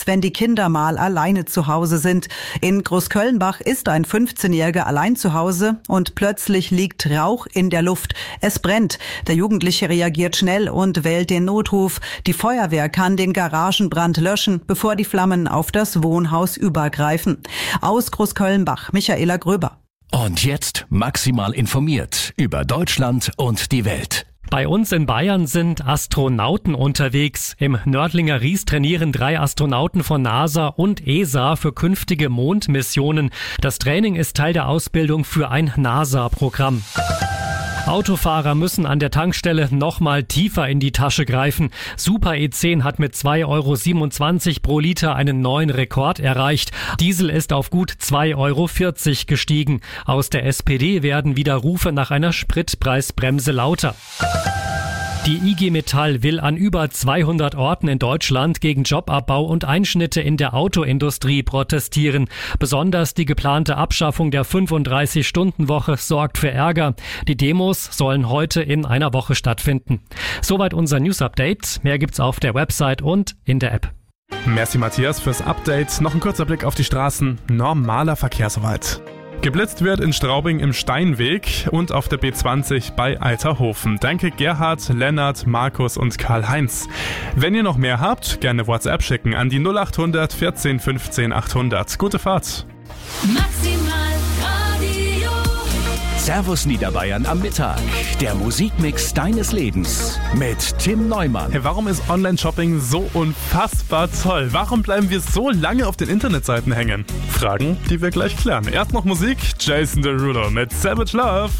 wenn die Kinder mal alleine zu Hause sind. In Großkölnbach ist ein 15-Jähriger allein zu Hause und plötzlich liegt Rauch in der Luft. Es brennt. Der Jugendliche reagiert schnell und wählt den Notruf. Die Feuerwehr kann den Garagenbrand löschen, bevor die Flammen auf das Wohnhaus übergreifen. Aus Großkölnbach, Michaela Gröber. Und jetzt maximal informiert über Deutschland und die Welt. Bei uns in Bayern sind Astronauten unterwegs. Im Nördlinger Ries trainieren 3 Astronauten von NASA und ESA für künftige Mondmissionen. Das Training ist Teil der Ausbildung für ein NASA-Programm. Autofahrer müssen an der Tankstelle nochmal tiefer in die Tasche greifen. Super E10 hat mit 2,27 € pro Liter einen neuen Rekord erreicht. Diesel ist auf gut 2,40 € gestiegen. Aus der SPD werden wieder Rufe nach einer Spritpreisbremse lauter. Die IG Metall will an über 200 Orten in Deutschland gegen Jobabbau und Einschnitte in der Autoindustrie protestieren. Besonders die geplante Abschaffung der 35-Stunden-Woche sorgt für Ärger. Die Demos sollen heute in einer Woche stattfinden. Soweit unser News-Update. Mehr gibt's auf der Website und in der App. Merci Matthias fürs Update. Noch ein kurzer Blick auf die Straßen. Normaler Verkehr soweit. Geblitzt wird in Straubing im Steinweg und auf der B20 bei Alterhofen. Danke Gerhard, Lennart, Markus und Karl-Heinz. Wenn ihr noch mehr habt, gerne WhatsApp schicken an die 0800 14 15 800. Gute Fahrt. Maximal Radio. Servus Niederbayern am Mittag. Der Musikmix deines Lebens mit Tim Neumann. Hey, warum ist Online-Shopping so unfassbar toll? Warum bleiben wir so lange auf den Internetseiten hängen? Fragen, die wir gleich klären. Erst noch Musik, Jason Derulo mit Savage Love.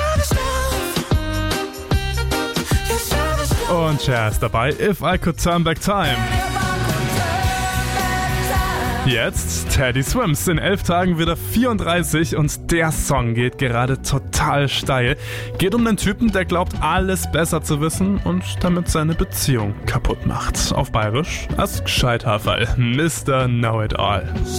Und Cher ist dabei, If I Could Turn Back Time. Jetzt Teddy Swims, in 11 Tagen wieder 34 und der Song geht gerade total steil. Geht um einen Typen, der glaubt, alles besser zu wissen und damit seine Beziehung kaputt macht. Auf Bayerisch, als Gescheithaferl, Mr. Know-It-All.